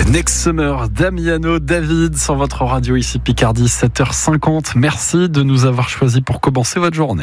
Next Summer, Damiano David sur votre radio ici Picardie, 7h50. Merci de nous avoir choisis pour commencer votre journée.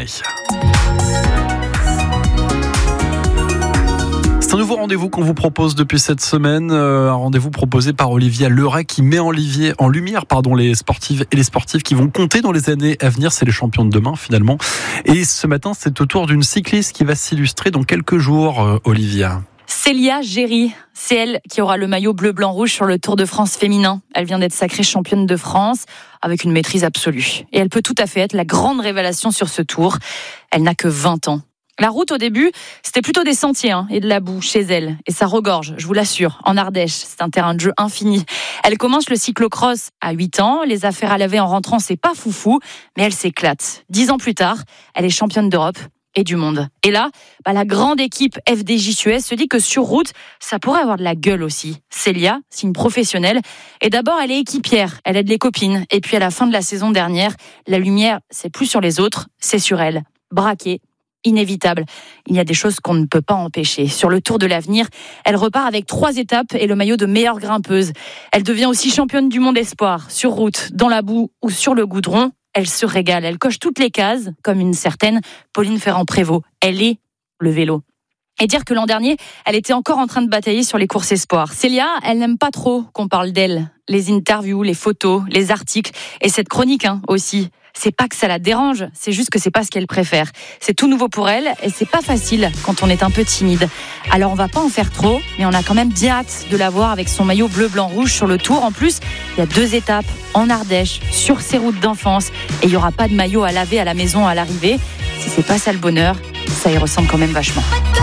C'est un nouveau rendez-vous qu'on vous propose depuis cette semaine, un rendez-vous proposé par Olivia Leray qui met en lumière les sportives et les sportifs qui vont compter dans les années à venir. C'est les champions de demain finalement. Et ce matin, c'est au tour d'une cycliste qui va s'illustrer dans quelques jours, Olivia. Célia Géry, c'est elle qui aura le maillot bleu-blanc-rouge sur le Tour de France féminin. Elle vient d'être sacrée championne de France avec une maîtrise absolue. Et elle peut tout à fait être la grande révélation sur ce Tour. Elle n'a que 20 ans. La route au début, c'était plutôt des sentiers et de la boue chez elle. Et ça regorge, je vous l'assure, en Ardèche. C'est un terrain de jeu infini. Elle commence le cyclocross à 8 ans. Les affaires à laver en rentrant, c'est pas foufou, mais elle s'éclate. 10 ans plus tard, elle est championne d'Europe et du monde. Et là, la grande équipe FDJ Suez se dit que sur route, ça pourrait avoir de la gueule aussi. Célia, c'est une professionnelle. Et d'abord, elle est équipière. Elle aide les copines. Et puis à la fin de la saison dernière, la lumière, c'est plus sur les autres, c'est sur elle. Braquée. Inévitable. Il y a des choses qu'on ne peut pas empêcher. Sur le Tour de l'avenir, elle repart avec 3 étapes et le maillot de meilleure grimpeuse. Elle devient aussi championne du monde espoir, sur route, dans la boue ou sur le goudron. Elle se régale. Elle coche toutes les cases, comme une certaine Pauline Ferrand-Prévot. Elle est le vélo. Et dire que l'an dernier, elle était encore en train de batailler sur les courses espoirs. Célia, elle n'aime pas trop qu'on parle d'elle. Les interviews, les photos, les articles et cette chronique aussi. C'est pas que ça la dérange, c'est juste que c'est pas ce qu'elle préfère. C'est tout nouveau pour elle et c'est pas facile quand on est un peu timide. Alors on va pas en faire trop, mais on a quand même bien hâte de la voir avec son maillot bleu-blanc-rouge sur le Tour. En plus, il y a 2 étapes en Ardèche, sur ses routes d'enfance et il y aura pas de maillot à laver à la maison à l'arrivée. Si c'est pas ça le bonheur, ça y ressemble quand même vachement.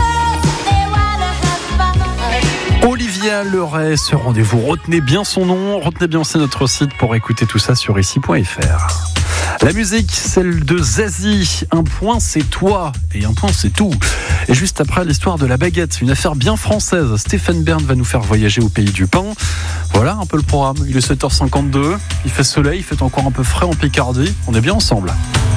Olivia Leray, ce rendez-vous, retenez bien son nom, retenez bien aussi notre site pour écouter tout ça sur ici.fr. La musique, celle de Zazie. Un point, c'est toi. Et un point, c'est tout. Et juste après, l'histoire de la baguette. Une affaire bien française. Stéphane Bern va nous faire voyager au pays du pain. Voilà un peu le programme. Il est 7h52. Il fait soleil, il fait encore un peu frais en Picardie. On est bien ensemble.